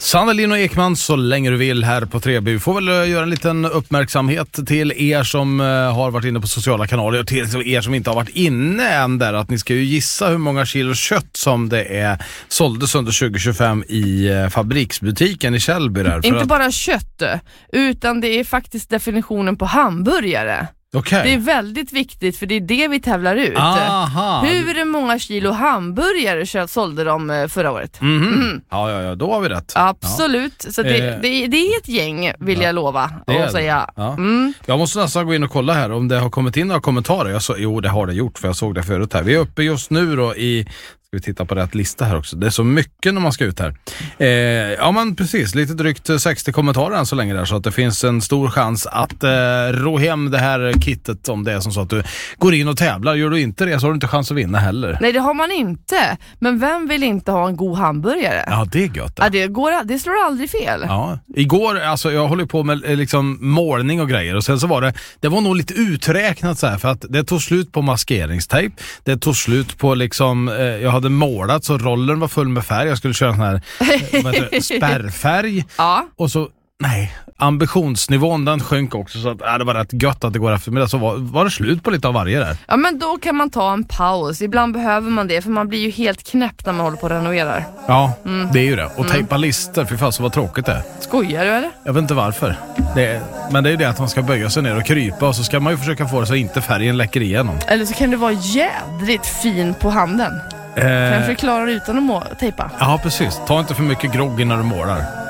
Sandelin och Ekman så länge du vill här på Treby. Vi får väl göra en liten uppmärksamhet till er som har varit inne på sociala kanaler och till er som inte har varit inne än där, att ni ska ju gissa hur många kilo kött som det är såldes under 2025 i fabriksbutiken i Källby där. Inte bara kött, utan det är faktiskt definitionen på hamburgare. Okay. Det är väldigt viktigt, för det är det vi tävlar ut. Aha. Hur många kilo hamburgare sålde de förra året? Ja, då har vi rätt. Absolut, så det är ett gäng, vill jag lova att säga. Ja. Jag måste nästan gå in och kolla här om det har kommit in några kommentarer. Jo, det har det gjort, för jag såg det förut här. Vi är uppe just nu då i... Ska vi titta på rätt lista här också. Det är så mycket när man ska ut här. Ja, men precis. Lite drygt 60 kommentarer än så länge där. Så att det finns en stor chans att ro hem det här kittet, om det är som så att du går in och tävlar. Gör du inte det så har du inte chans att vinna heller. Nej, det har man inte. Men vem vill inte ha en god hamburgare? Ja, det är gött. Ja, det slår aldrig fel. Ja. Igår, alltså jag håller på med liksom målning och grejer. Och sen så var det var nog lite uträknat så här. För att det tog slut på maskeringstejp. Det tog slut på liksom... jag hade målat så rollen var full med färg. Jag skulle köra en sån här spärrfärg. Ja. Och så, ambitionsnivån den sjönk också, så att det var rätt gött att det går eftermiddag. Så var det slut på lite av varje där. Ja, men då kan man ta en paus. Ibland behöver man det, för man blir ju helt knäpp när man håller på att renovera. Ja, det är ju det. Och tejpa lister, för fan så vad tråkigt det är. Skojar du eller? Jag vet inte varför. Men det är ju det att man ska böja sig ner och krypa, och så ska man ju försöka få det så inte färgen läcker igenom. Eller så kan det vara jädrigt fin på handen. Kan jag förklara utan att tejpa? Ja, precis. Ta inte för mycket grogg när du målar.